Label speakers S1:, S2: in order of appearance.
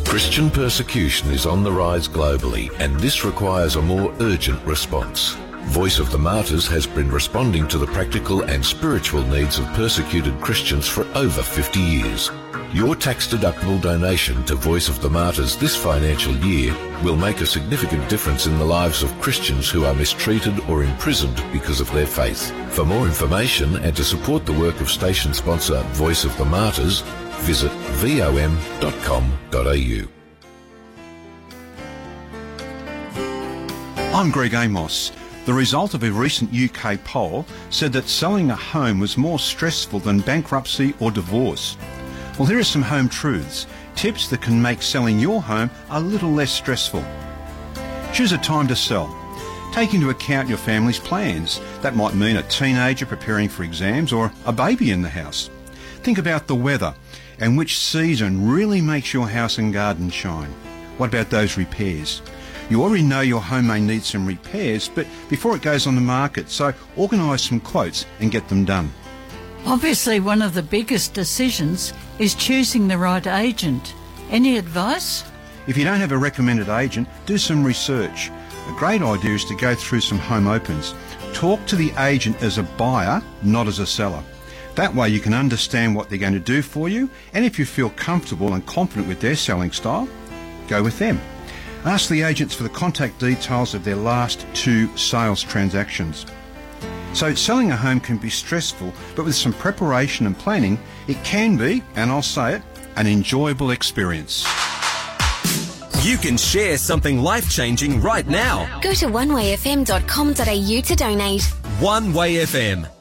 S1: Christian persecution is on the rise globally, and this requires a more urgent response. Voice of the Martyrs has been responding to the practical and spiritual needs of persecuted Christians for over 50 years. Your tax-deductible donation to Voice of the Martyrs this financial year will make a significant difference in the lives of Christians who are mistreated or imprisoned because of their faith. For more information and to support the work of station sponsor Voice of the Martyrs, visit vom.com.au.
S2: I'm Greg Amos. The result of a recent UK poll said that selling a home was more stressful than bankruptcy or divorce. Well, here are some home truths, tips that can make selling your home a little less stressful. Choose a time to sell. Take into account your family's plans. That might mean a teenager preparing for exams or a baby in the house. Think about the weather and which season really makes your house and garden shine. What about those repairs? You already know your home may need some repairs, but before it goes on the market, so organise some quotes and get them done.
S3: Obviously, one of the biggest decisions is choosing the right agent. Any advice?
S2: If you don't have a recommended agent, do some research. A great idea is to go through some home opens. Talk to the agent as a buyer, not as a seller. That way you can understand what they're going to do for you, and if you feel comfortable and confident with their selling style, go with them. Ask the agents for the contact details of their last 2 sales transactions. So selling a home can be stressful, but with some preparation and planning, it can be, and I'll say it, an enjoyable experience.
S4: You can share something life-changing right now.
S5: Go to onewayfm.com.au to donate.
S4: One Way FM.